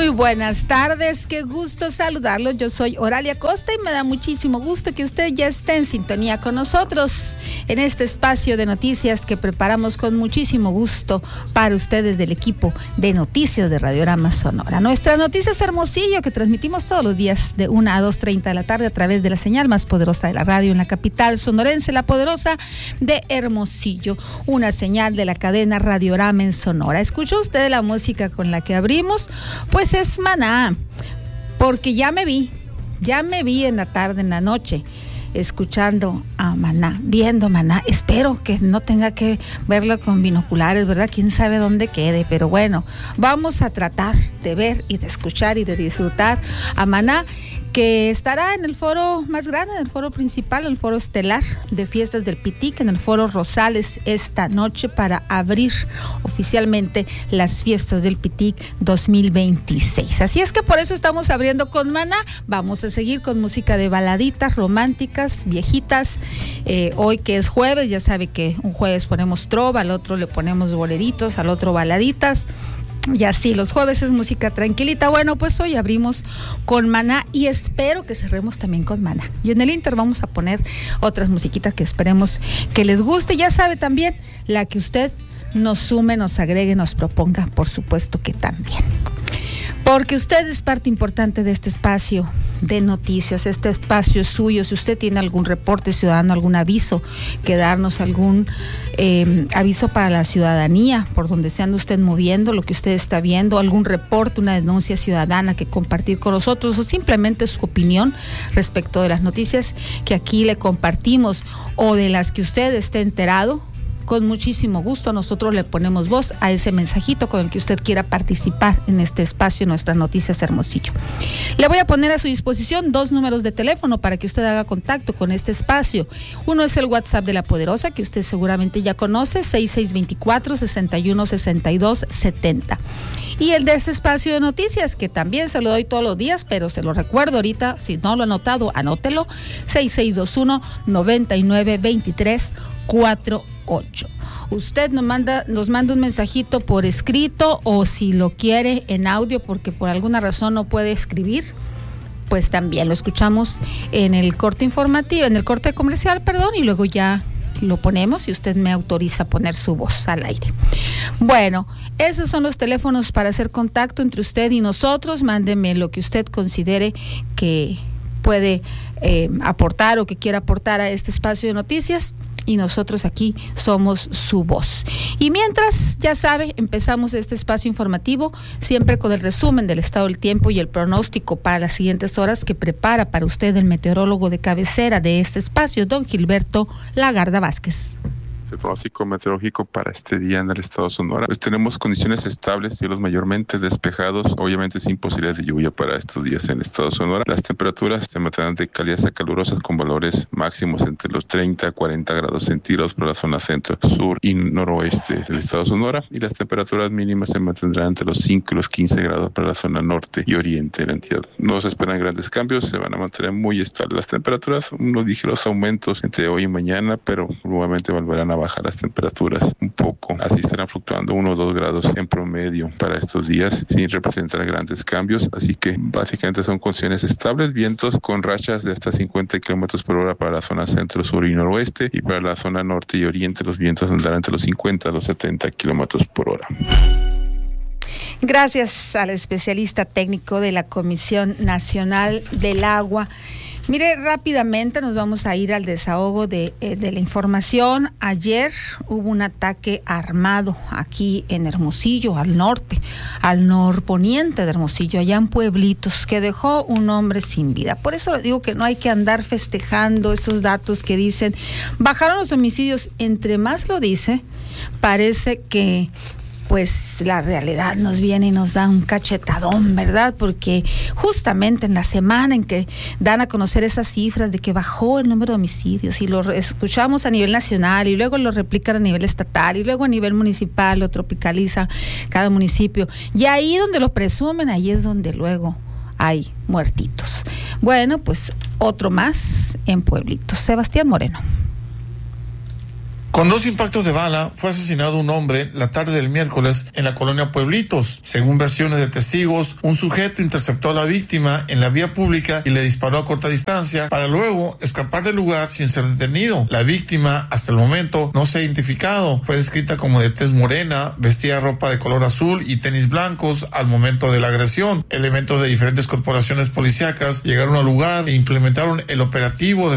Muy buenas tardes, qué gusto saludarlos. Yo soy Oralia Costa y me da muchísimo gusto que usted ya esté en sintonía con nosotros en este espacio de noticias que preparamos con muchísimo gusto para ustedes del equipo de noticias de Radiorama Sonora. Nuestra Noticias Hermosillo, que transmitimos todos los días de 1 a 2:30 de la tarde a través de la señal más poderosa de la radio en la capital sonorense, la poderosa de Hermosillo, una señal de la cadena Radiorama en Sonora. ¿Escuchó usted la música con la que abrimos? Pues es Maná, porque ya me vi en la tarde, en la noche, escuchando a Maná, viendo Maná. Espero que no tenga que verlo con binoculares, ¿verdad? Quién sabe dónde quede, pero bueno, vamos a tratar de ver y de escuchar y de disfrutar a Maná, que estará en el foro más grande, en el foro principal, el foro estelar de fiestas del Pitic, en el foro Rosales esta noche para abrir oficialmente las fiestas del Pitic 2026. Así es que por eso estamos abriendo con Maná. Vamos a seguir con música de baladitas románticas, viejitas. Hoy que es jueves, ya sabe que un jueves ponemos trova, al otro le ponemos boleritos, al otro baladitas. Y así, los jueves es música tranquilita. Bueno, pues hoy abrimos con Maná y espero que cerremos también con Maná. Y en el Inter vamos a poner otras musiquitas que esperemos que les guste. Ya sabe también, la que usted nos sume, nos agregue, nos proponga, por supuesto que también. Porque usted es parte importante de este espacio de noticias, este espacio es suyo. Si usted tiene algún reporte ciudadano, algún aviso que darnos, algún aviso para la ciudadanía, por donde se anda usted moviendo, lo que usted está viendo, algún reporte, una denuncia ciudadana que compartir con nosotros, o simplemente su opinión respecto de las noticias que aquí le compartimos o de las que usted esté enterado, con muchísimo gusto nosotros le ponemos voz a ese mensajito con el que usted quiera participar en este espacio, Nuestras Noticias Hermosillo. Le voy a poner a su disposición 2 números de teléfono para que usted haga contacto con este espacio. Uno es el WhatsApp de La Poderosa, que usted seguramente ya conoce, 6624-616270. Y el de este espacio de noticias, que también se lo doy todos los días, pero se lo recuerdo ahorita, si no lo ha anotado, anótelo, 6621-992348. Usted nos manda un mensajito por escrito, o si lo quiere en audio porque por alguna razón no puede escribir, pues también lo escuchamos en el corte informativo, en el corte comercial, y luego ya lo ponemos y usted me autoriza a poner su voz al aire. Bueno, esos son los teléfonos para hacer contacto entre usted y nosotros. Mándeme lo que usted considere que puede aportar o que quiera aportar a este espacio de noticias, y nosotros aquí somos su voz. Y mientras, ya sabe, empezamos este espacio informativo siempre con el resumen del estado del tiempo y el pronóstico para las siguientes horas que prepara para usted el meteorólogo de cabecera de este espacio, don Gilberto Lagarda Vázquez. El pronóstico meteorológico para este día en el estado de Sonora, pues tenemos condiciones estables, cielos mayormente despejados, obviamente sin posibilidad de lluvia para estos días en el estado de Sonora. Las temperaturas se mantendrán de cálidas a calurosas con valores máximos entre los 30 a 40 grados centígrados para la zona centro, sur y noroeste del estado de Sonora, y las temperaturas mínimas se mantendrán entre los 5 y los 15 grados para la zona norte y oriente de la entidad. No se esperan grandes cambios, se van a mantener muy estables las temperaturas, unos ligeros aumentos entre hoy y mañana, pero nuevamente volverán a bajar las temperaturas un poco, así estarán fluctuando 1 o 2 grados en promedio para estos días sin representar grandes cambios, así que básicamente son condiciones estables, vientos con rachas de hasta 50 kilómetros por hora para la zona centro, sur y noroeste, y para la zona norte y oriente los vientos andarán entre los 50 a los 70 kilómetros por hora. Gracias al especialista técnico de la Comisión Nacional del Agua. Mire, rápidamente nos vamos a ir al desahogo de la información. Ayer hubo un ataque armado aquí en Hermosillo, al norte, al norponiente de Hermosillo, allá en Pueblitos, que dejó un hombre sin vida. Por eso le digo que no hay que andar festejando esos datos que dicen, bajaron los homicidios. Entre más lo dice, parece que pues la realidad nos viene y nos da un cachetadón, ¿verdad? Porque justamente en la semana en que dan a conocer esas cifras de que bajó el número de homicidios y lo escuchamos a nivel nacional y luego lo replican a nivel estatal y luego a nivel municipal, lo tropicaliza cada municipio, y ahí donde lo presumen, ahí es donde luego hay muertitos. Bueno, pues otro más en Pueblitos. Sebastián Moreno. Con 2 impactos de bala fue asesinado un hombre la tarde del miércoles en la colonia Pueblitos. Según versiones de testigos, un sujeto interceptó a la víctima en la vía pública y le disparó a corta distancia para luego escapar del lugar sin ser detenido. La víctima, hasta el momento, no se ha identificado. Fue descrita como de tez morena, vestía ropa de color azul y tenis blancos al momento de la agresión. Elementos de diferentes corporaciones policíacas llegaron al lugar e implementaron el operativo de